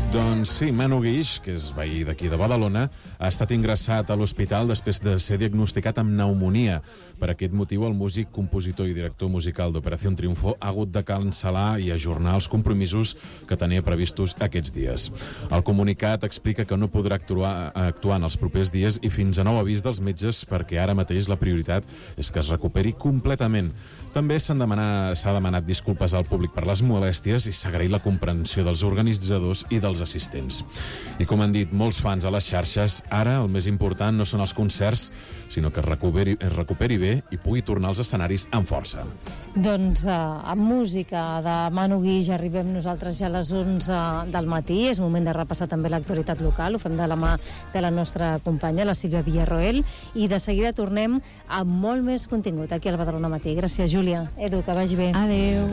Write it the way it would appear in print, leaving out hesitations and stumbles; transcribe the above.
Doncs sí, Manu Guix, que és veí d'aquí de Badalona, ha estat ingressat a l'hospital després de ser diagnosticat amb pneumonia. Per aquest motiu, el músic, compositor i director musical d'Operació Triunfo ha hagut de cancel·lar i ajornar els compromisos que tenia previstos aquests dies. El comunicat explica que no podrà actuar en els propers dies i fins a nou avís dels metges, perquè ara mateix la prioritat és que es recuperi completament. També s'ha demanat disculpes al públic per les molèsties i s'ha agraït la comprensió dels organitzadors i dels assistents. I com han dit molts fans a les xarxes, ara el més important no són els concerts, sinó que es recuperi bé i pugui tornar als escenaris amb força. Doncs amb música de Manu Guix arribem nosaltres ja a les 11 del matí. És moment de repassar també l'actualitat local. Ho fem de la mà de la nostra companya, la Sílvia Villarroel, i de seguida tornem amb molt més contingut aquí al Badalona Matí. Gràcies, Júlia. Edu, que vagi bé. Adeu.